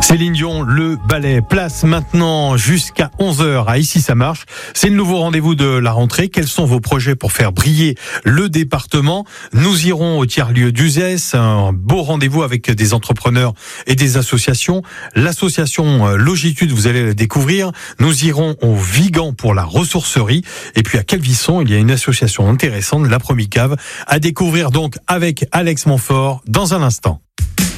Céline Dion, le ballet, place maintenant jusqu'à 11h à Ici ça marche. C'est le nouveau rendez-vous de la rentrée. Quels sont vos projets pour faire briller le département? Nous irons au tiers-lieu d'Uzès, un beau rendez-vous avec des entrepreneurs et des associations. L'association Logitude, vous allez la découvrir. Nous irons au Vigan pour la ressourcerie. Et puis à Calvisson, il y a une association intéressante, la Promicave, à découvrir donc avec Alex Montfort dans un instant.